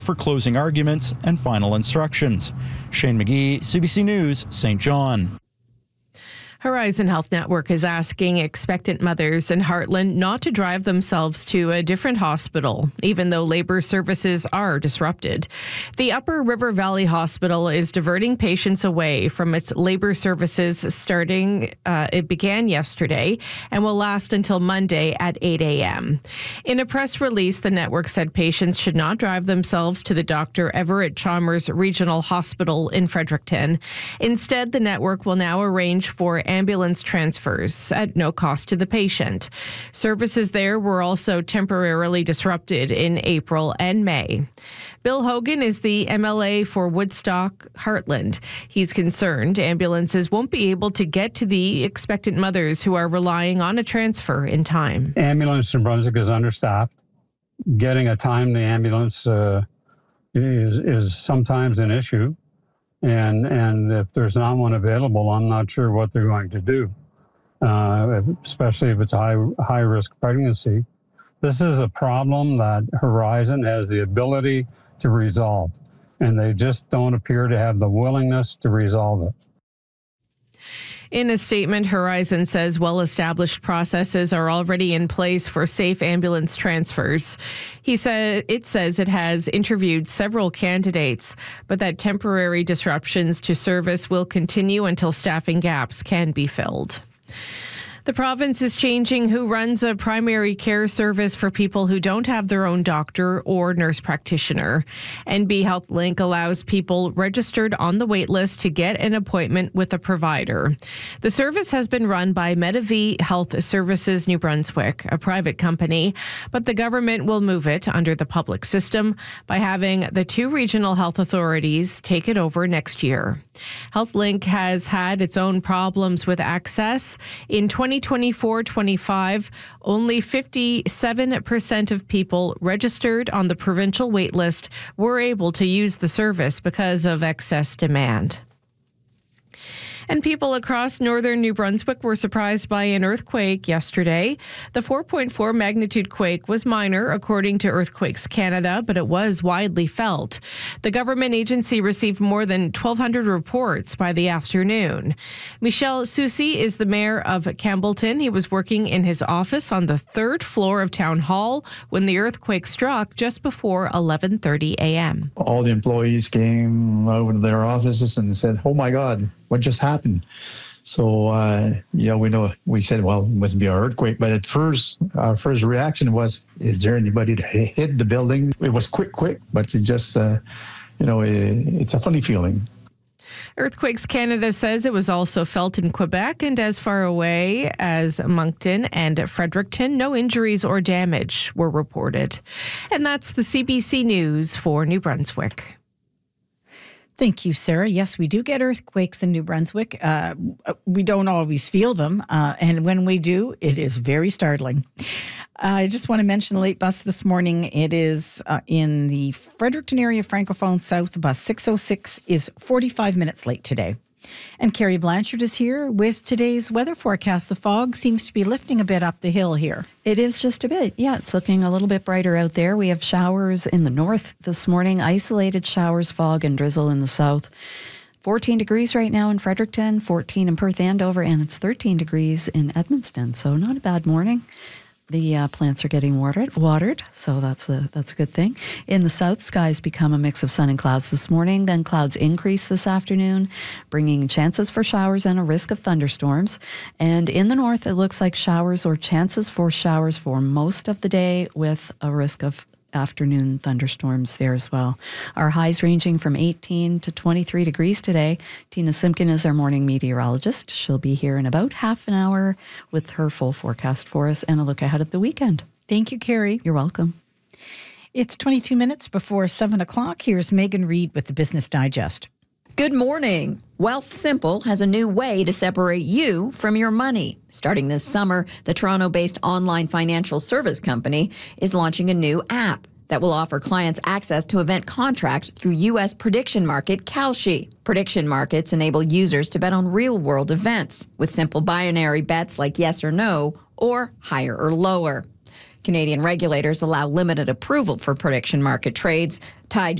for closing arguments and final instructions. Shane McGee, CBC News, St. John. Horizon Health Network is asking expectant mothers in Heartland not to drive themselves to a different hospital, even though labor services are disrupted. The Upper River Valley Hospital is diverting patients away from its labor services it began yesterday and will last until Monday at 8 a.m. In a press release, the network said patients should not drive themselves to the Dr. Everett Chalmers Regional Hospital in Fredericton. Instead, the network will now arrange for ambulance transfers at no cost to the patient. Services there were also temporarily disrupted in April and May. Bill Hogan is the MLA for Woodstock Heartland. He's concerned ambulances won't be able to get to the expectant mothers who are relying on a transfer in time. Ambulance in Brunswick is understaffed. Getting a timely ambulance is sometimes an issue. And if there's not one available, I'm not sure what they're going to do, especially if it's a high-risk pregnancy. This is a problem that Horizon has the ability to resolve, and they just don't appear to have the willingness to resolve it. In a statement, Horizon says well-established processes are already in place for safe ambulance transfers. It says it has interviewed several candidates, but that temporary disruptions to service will continue until staffing gaps can be filled. The province is changing who runs a primary care service for people who don't have their own doctor or nurse practitioner. NB Health Link allows people registered on the wait list to get an appointment with a provider. The service has been run by Medavie Health Services New Brunswick, a private company, but the government will move it under the public system by having the two regional health authorities take it over next year. HealthLink has had its own problems with access. In 2024-25, only 57% of people registered on the provincial waitlist were able to use the service because of excess demand. And people across northern New Brunswick were surprised by an earthquake yesterday. The 4.4 magnitude quake was minor, according to Earthquakes Canada, but it was widely felt. The government agency received more than 1,200 reports by the afternoon. Michel Soucy is the mayor of Campbellton. He was working in his office on the third floor of Town Hall when the earthquake struck just before 11:30 a.m. All the employees came over to their offices and said, "Oh my God, what just happened?" So, we said, well, it must be an earthquake. But at first, our first reaction was, is there anybody that hit the building? It was quick, but it just, it's a funny feeling. Earthquakes Canada says it was also felt in Quebec and as far away as Moncton and Fredericton. No injuries or damage were reported. And that's the CBC News for New Brunswick. Thank you, Sarah. Yes, we do get earthquakes in New Brunswick. We don't always feel them, and when we do, it is very startling. I just want to mention the late bus this morning. It is in the Fredericton area, Francophone South. Bus 606 is 45 minutes late today. And Carrie Blanchard is here with today's weather forecast. The fog seems to be lifting a bit up the hill here. It is just a bit. Yeah, it's looking a little bit brighter out there. We have showers in the north this morning, isolated showers, fog and drizzle in the south. 14 degrees right now in Fredericton, 14 in Perth Andover, and it's 13 degrees in Edmundston. So not a bad morning. The plants are getting watered, so that's a good thing. In the south, skies become a mix of sun and clouds this morning. Then clouds increase this afternoon, bringing chances for showers and a risk of thunderstorms. And in the north, it looks like showers or chances for showers for most of the day with a risk of afternoon thunderstorms there as well. Our highs ranging from 18 to 23 degrees today. Tina Simpkin is our morning meteorologist. She'll be here in about half an hour with her full forecast for us and a look ahead at the weekend. Thank you, Carrie. You're welcome. It's 22 minutes before 7 o'clock. Here's Megan Reid with the Business Digest. Good morning. Wealthsimple has a new way to separate you from your money. Starting this summer, the Toronto-based online financial service company is launching a new app that will offer clients access to event contracts through U.S. prediction market Kalshi. Prediction markets enable users to bet on real-world events with simple binary bets like yes or no or higher or lower. Canadian regulators allow limited approval for prediction market trades tied